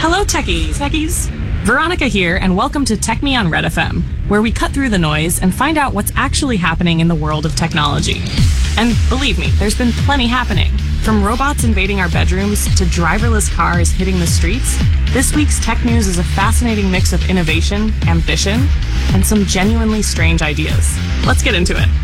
Hello, techies. Veronica here, and welcome to Tech Me on Red FM, where we cut through the noise and find out what's actually happening in the world of technology. And believe me, there's been plenty happening. From robots invading our bedrooms to driverless cars hitting the streets, this week's tech news is a fascinating mix of innovation, ambition, and some genuinely strange ideas. Let's get into it.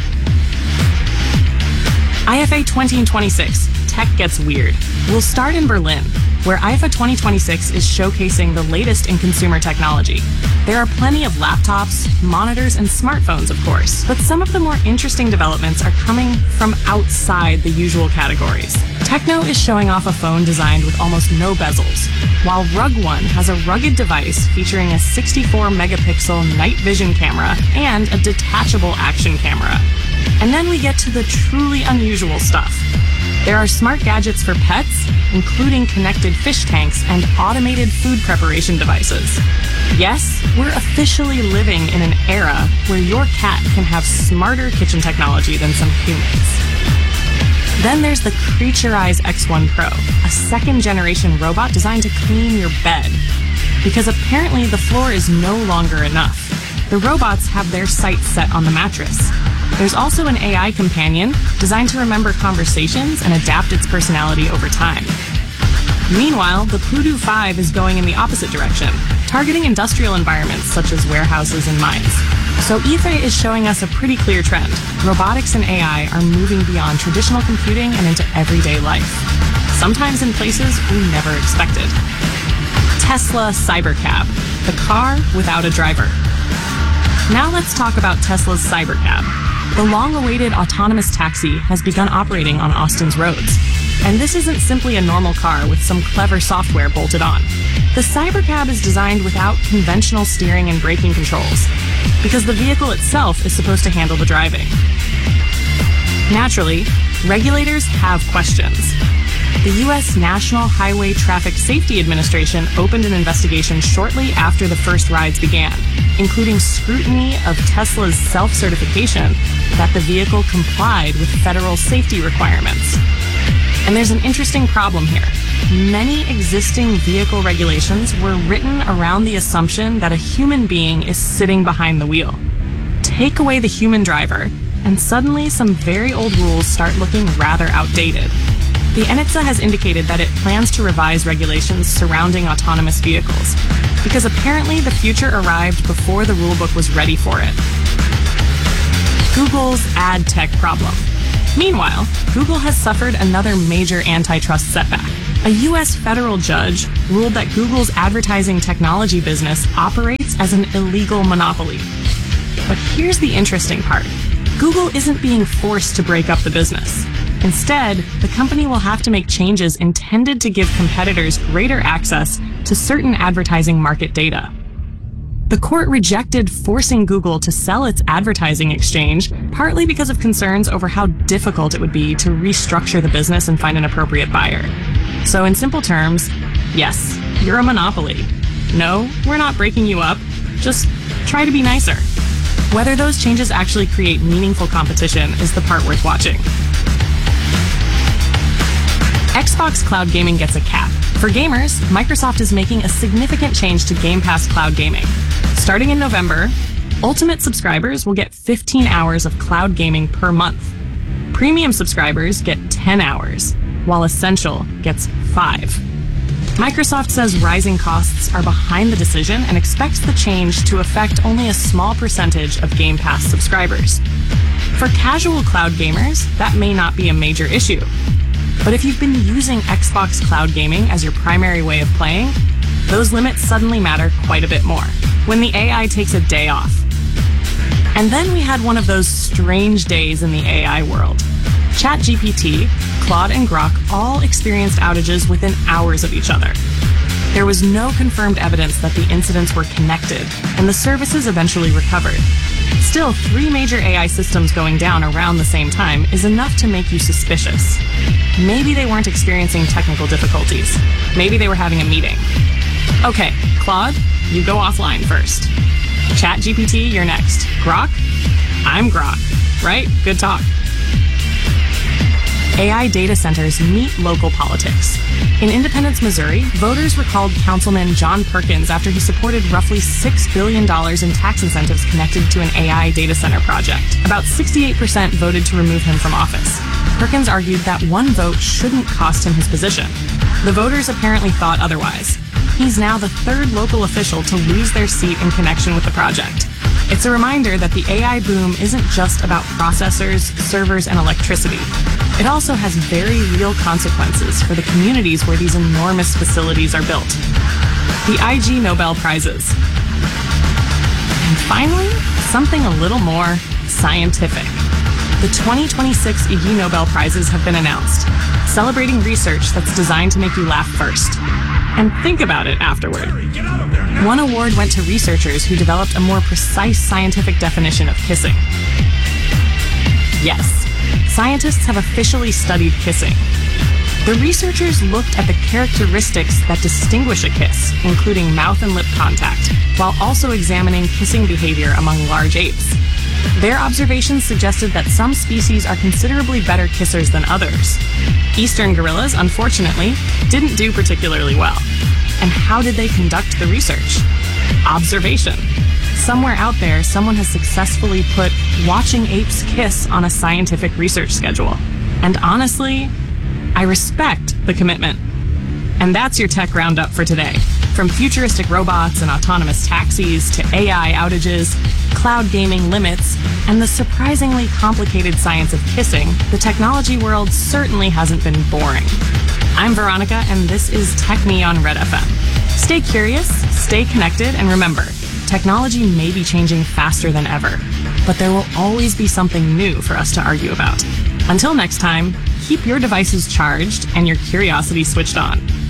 IFA 2026, Tech Gets Weird. We'll start in Berlin, where IFA 2026 is showcasing the latest in consumer technology. There are plenty of laptops, monitors, and smartphones, of course, but some of the more interesting developments are coming from outside the usual categories. Techno is showing off a phone designed with almost no bezels, while RUG-1 has a rugged device featuring a 64-megapixel night vision camera and a detachable action camera. And then we get to the truly unusual stuff. There are smart gadgets for pets, including connected fish tanks and automated food preparation devices. Yes, we're officially living in an era where your cat can have smarter kitchen technology than some humans. Then there's the Creature Eyes X1 Pro, a second-generation robot designed to clean your bed. Because apparently the floor is no longer enough. The robots have their sights set on the mattress. There's also an AI companion designed to remember conversations and adapt its personality over time. Meanwhile, the Pluto 5 is going in the opposite direction, targeting industrial environments such as warehouses and mines. So IFA is showing us a pretty clear trend. Robotics and AI are moving beyond traditional computing and into everyday life, sometimes in places we never expected. Tesla Cybercab, the car without a driver. Now let's talk about Tesla's Cybercab. The long-awaited autonomous taxi has begun operating on Austin's roads. And this isn't simply a normal car with some clever software bolted on. The Cybercab is designed without conventional steering and braking controls, because the vehicle itself is supposed to handle the driving. Naturally, regulators have questions. The U.S. National Highway Traffic Safety Administration opened an investigation shortly after the first rides began, including scrutiny of Tesla's self-certification that the vehicle complied with federal safety requirements. And there's an interesting problem here. Many existing vehicle regulations were written around the assumption that a human being is sitting behind the wheel. Take away the human driver, and suddenly some very old rules start looking rather outdated. The NHTSA has indicated that it plans to revise regulations surrounding autonomous vehicles, because apparently the future arrived before the rulebook was ready for it. Google's ad tech problem. Meanwhile, Google has suffered another major antitrust setback. A U.S. federal judge ruled that Google's advertising technology business operates as an illegal monopoly. But here's the interesting part. Google isn't being forced to break up the business. Instead, the company will have to make changes intended to give competitors greater access to certain advertising market data. The court rejected forcing Google to sell its advertising exchange, partly because of concerns over how difficult it would be to restructure the business and find an appropriate buyer. So in simple terms, yes, you're a monopoly. No, we're not breaking you up. Just try to be nicer. Whether those changes actually create meaningful competition is the part worth watching. Xbox Cloud Gaming gets a cap. For gamers, Microsoft is making a significant change to Game Pass Cloud Gaming. Starting in November, Ultimate subscribers will get 15 hours of cloud gaming per month. Premium subscribers get 10 hours, while Essential gets 5. Microsoft says rising costs are behind the decision and expects the change to affect only a small percentage of Game Pass subscribers. For casual cloud gamers, that may not be a major issue. But if you've been using Xbox Cloud Gaming as your primary way of playing, those limits suddenly matter quite a bit more when the AI takes a day off. And then we had one of those strange days in the AI world. ChatGPT, Claude, and Grok all experienced outages within hours of each other. There was no confirmed evidence that the incidents were connected, and the services eventually recovered. Still, 3 major AI systems going down around the same time is enough to make you suspicious. Maybe they weren't experiencing technical difficulties. Maybe they were having a meeting. Okay, Claude, you go offline first. ChatGPT, you're next. Grok? I'm Grok, right? Good talk. AI data centers meet local politics. In Independence, Missouri, voters recalled Councilman John Perkins after he supported roughly $6 billion in tax incentives connected to an AI data center project. About 68% voted to remove him from office. Perkins argued that one vote shouldn't cost him his position. The voters apparently thought otherwise. He's now the third local official to lose their seat in connection with the project. It's a reminder that the AI boom isn't just about processors, servers, and electricity. It also has very real consequences for the communities where these enormous facilities are built. The IG Nobel Prizes. And finally, something a little more scientific. The 2026 Ig Nobel Prizes have been announced, celebrating research that's designed to make you laugh first and think about it afterward. One award went to researchers who developed a more precise scientific definition of kissing. Yes, scientists have officially studied kissing. The researchers looked at the characteristics that distinguish a kiss, including mouth and lip contact, while also examining kissing behavior among large apes. Their observations suggested that some species are considerably better kissers than others. Eastern gorillas, unfortunately, didn't do particularly well. And how did they conduct the research? Observation. Somewhere out there, someone has successfully put watching apes kiss on a scientific research schedule. And honestly, I respect the commitment. And that's your Tech Roundup for today. From futuristic robots and autonomous taxis to AI outages, cloud gaming limits, and the surprisingly complicated science of kissing, the technology world certainly hasn't been boring. I'm Veronica, and this is Tech Me on Red FM. Stay curious, stay connected, and remember, technology may be changing faster than ever, but there will always be something new for us to argue about. Until next time, keep your devices charged and your curiosity switched on.